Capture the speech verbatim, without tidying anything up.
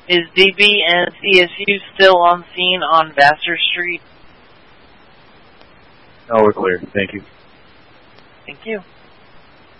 Is D B and C S U still on scene on Vassar Street? No, we're clear. Thank you. Thank you.